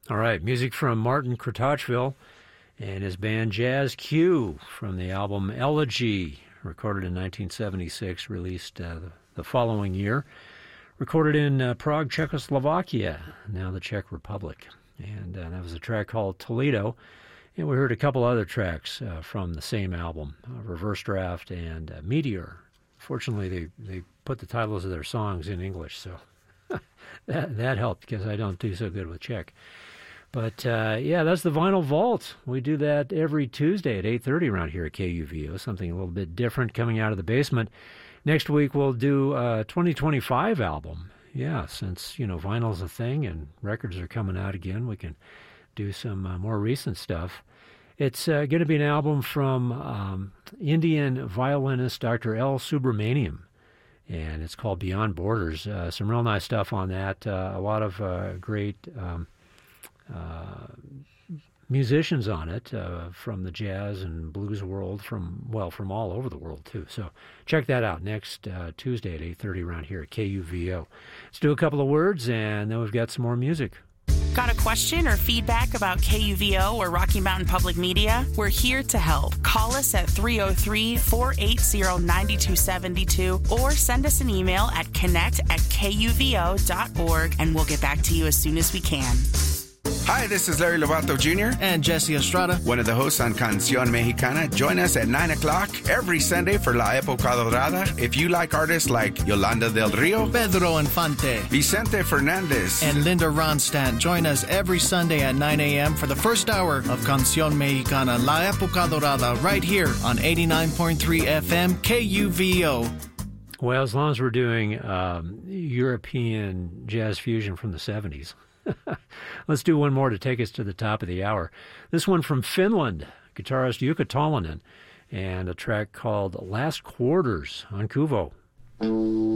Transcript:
All right, music from Martin Kratochvil and his band Jazz Q from the album Elegy, recorded in 1976, released the following year. Recorded in Prague, Czechoslovakia, now the Czech Republic. And that was a track called Toledo. And we heard a couple other tracks from the same album, Reverse Draft and Meteor. Fortunately, they put the titles of their songs in English, so that helped because I don't do so good with Czech. But, that's the Vinyl Vault. We do that every Tuesday at 8:30 around here at KUVO, something a little bit different coming out of the basement. Next week we'll do a 2025 album. Yeah, since, vinyl's a thing and records are coming out again, we can do some more recent stuff. It's going to be an album from Indian violinist Dr. L. Subramaniam, and it's called Beyond Borders. Some real nice stuff on that. A lot of great musicians on it from the jazz and blues world, from all over the world, too. So check that out next Tuesday at 8:30 around here at KUVO. Let's do a couple of words, and then we've got some more music. Got a question or feedback about KUVO or Rocky Mountain Public Media? We're here to help. Call us at 303-480-9272 or send us an email at connect@kuvo.org, and we'll get back to you as soon as we can. Hi, this is Larry Lovato Jr. and Jesse Estrada, one of the hosts on Canción Mexicana. Join us at 9 o'clock every Sunday for La Época Dorada. If you like artists like Yolanda del Rio, Pedro Infante, Vicente Fernandez, and Linda Ronstadt, join us every Sunday at 9 a.m. for the first hour of Canción Mexicana, La Época Dorada, right here on 89.3 FM KUVO. Well, as long as we're doing European jazz fusion from the 70s. Let's do one more to take us to the top of the hour. This one from Finland, guitarist Jukka Talonen, and a track called Last Quarters on Kuvo.